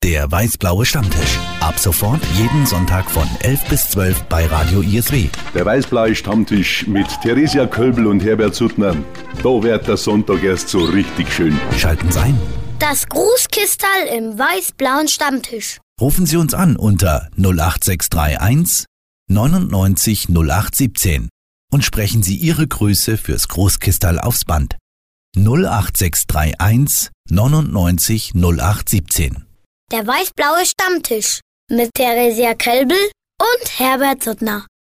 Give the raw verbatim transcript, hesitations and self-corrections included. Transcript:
Der weiß-blaue Stammtisch. Ab sofort jeden Sonntag von elf bis zwölf bei Radio I S W. Der weiß-blaue Stammtisch mit Theresia Kölbel und Herbert Suttner. Da wird der Sonntag erst so richtig schön. Schalten Sie ein. Das Grußkistal im weiß-blauen Stammtisch. Rufen Sie uns an unter null acht sechs drei eins neunundneunzig null acht siebzehn und sprechen Sie Ihre Grüße fürs Großkistal aufs Band. null acht sechs drei eins neunundneunzig null acht siebzehn. Der weiß-blaue Stammtisch mit Theresia Kölbel und Herbert Suttner.